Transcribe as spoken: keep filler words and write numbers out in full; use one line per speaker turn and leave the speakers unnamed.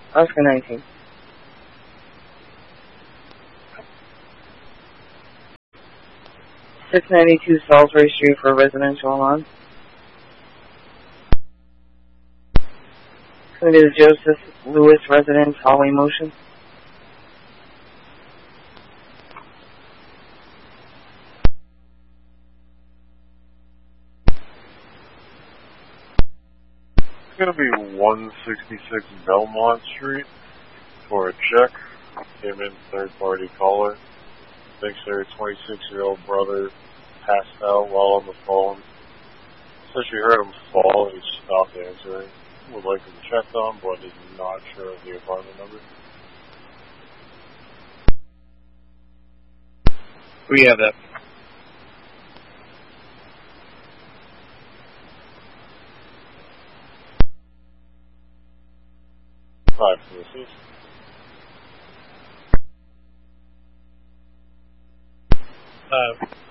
Oscar nineteen. six ninety-two Salisbury Street for residential alarm. It's going to be the Joseph Lewis residence hallway motion.
It's going to be one sixty-six Belmont Street for a check. Came in third party caller. Thinks their twenty-six-year-old brother passed out while on the phone. Says she heard him fall and he stopped answering. Would like him checked on, but is not sure of the apartment number.
We have that.
Five solicitors.
Uh,